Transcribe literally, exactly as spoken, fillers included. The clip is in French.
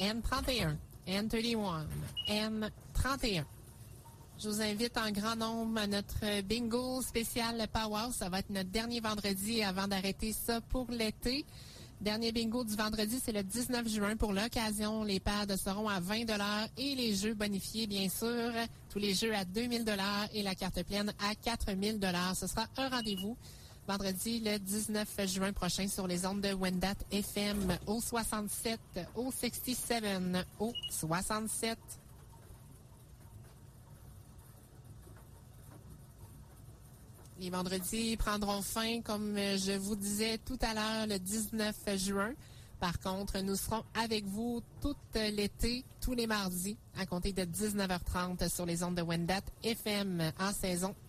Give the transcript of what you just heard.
N trente et un, N trente et un, N trente et un. Je vous invite en grand nombre à notre bingo spécial Power. Ça va être notre dernier vendredi avant d'arrêter ça pour l'été. Dernier bingo du vendredi, c'est le dix-neuf juin. Pour l'occasion, les pads seront à vingt dollars et les jeux bonifiés, bien sûr. Tous les jeux à deux mille dollars et la carte pleine à quatre mille dollars. Ce sera un rendez-vous vendredi le dix-neuf juin prochain sur les ondes de Wendat F M au soixante-sept, au soixante-sept, au soixante-sept. Les vendredis prendront fin, comme je vous disais tout à l'heure, le dix-neuf juin. Par contre, nous serons avec vous tout l'été, tous les mardis, à compter de dix-neuf heures trente sur les ondes de Wendat F M en saison